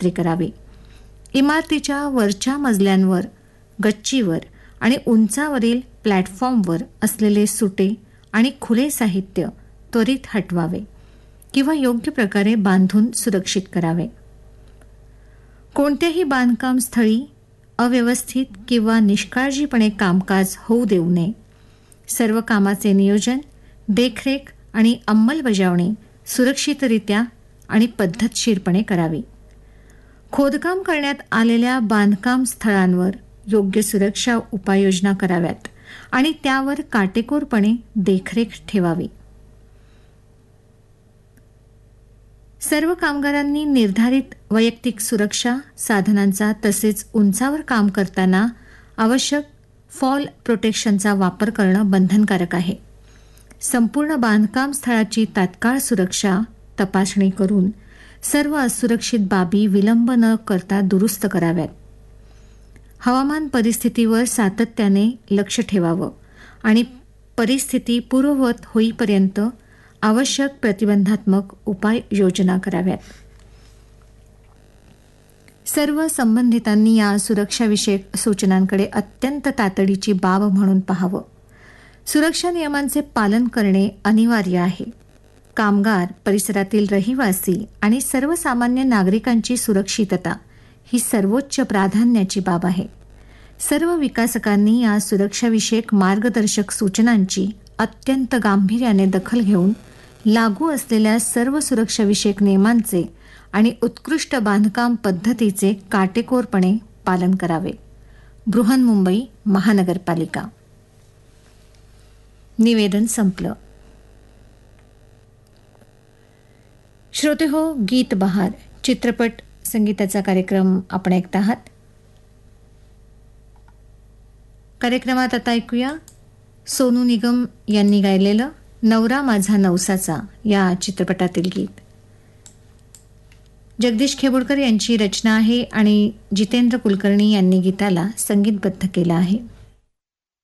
पत्रे करावे. इमारतीच्या वरच्या मजल्यांवर, गच्चीवर आणि उंचावरील प्लॅटफॉर्मवर असलेले सुटे आणि खुले साहित्य त्वरित हटवावे किंवा योग्य प्रकारे बांधून सुरक्षित करावे. कोणत्याही बांधकाम स्थळी अव्यवस्थित किंवा निष्काळजीपणे कामकाज होऊ देऊ नये. सर्व कामाचे नियोजन, देखरेख आणि अंमलबजावणी सुरक्षितरित्या आणि पद्धतशीरपणे करावी. खोदकाम करण्यात आलेल्या बांधकाम स्थळांवर योग्य सुरक्षा उपाययोजना कराव्यात आणि त्यावर काटेकोरपणे देखरेख ठेवावी. सर्व कामगारांनी निर्धारित वैयक्तिक सुरक्षा साधनांचा तसेच उंचावर काम करताना आवश्यक फॉल प्रोटेक्शनचा वापर करणं बंधनकारक आहे. संपूर्ण बांधकाम स्थळाची तात्काळ सुरक्षा तपासणी करून सर्व असुरक्षित बाबी विलंब न करता दुरुस्त कराव्यात. हवामान परिस्थितीवर सातत्याने लक्ष ठेवावं आणि परिस्थिती पूर्ववत होईपर्यंत आवश्यक प्रतिबंधात्मक उपाययोजना कराव्यात. सर्व संबंधितांनी या सुरक्षाविषयक सूचनांकडे अत्यंत तातडीची बाब म्हणून पाहावं. सुरक्षा नियमांचे पालन करणे अनिवार्य आहे. कामगार, परिसरातील रहिवासी आणि सर्वसामान्य नागरिकांची सुरक्षितता ही सर्वोच्च प्राधान्याची बाब आहे. सर्व विकासकांनी या सुरक्षाविषयक मार्गदर्शक सूचनांची अत्यंत गांभीर्याने दखल घेऊन लागू असलेल्या सर्व सुरक्षाविषयक नियमांचे आणि उत्कृष्ट बांधकाम पद्धतीचे काटेकोरपणे पालन करावे. बृहन्मुंबई महानगरपालिका. निवेदन संपलं. श्रोतेहो, गीत बहार चित्रपट संगीताचा कार्यक्रम आपण ऐकत आहात. कार्यक्रमात आता ऐकूया सोनू निगम यांनी गायलेलं नवरा माझा नवसाचा या चित्रपटातील गीत. जगदीश खेबुडकर यांची रचना आहे आणि जितेंद्र कुलकर्णी यांनी गीताला संगीतबद्ध केलं आहे.